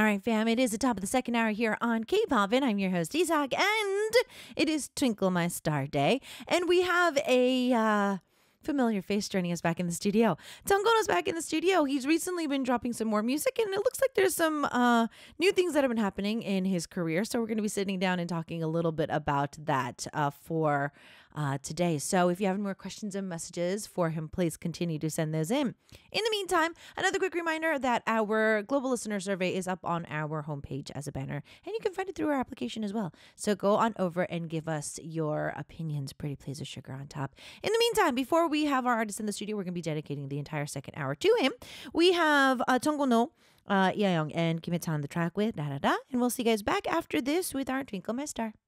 right, fam, it is the top of the second hour here on K-Pop, and I'm your host, Isaac, and it is Twinkle My Star Day, and we have a familiar face joining us back in the studio. Tongkono's back in the studio. He's recently been dropping some more music, and it looks like there's some new things that have been happening in his career, so we're going to be sitting down and talking a little bit about that for today. So if you have any more questions and messages for him, please continue to send those in. In the meantime, another quick reminder that our global listener survey is up on our homepage as a banner, and you can find it through our application as well. So go on over and give us your opinions. Pretty please with sugar on top. In the meantime, before we have our artist in the studio, we're going to be dedicating the entire second hour to him. We have Tongkono, Yayoung, and Kim Hye-chan on the track with Da Da Da, and we'll see you guys back after this with our Twinkle My Star.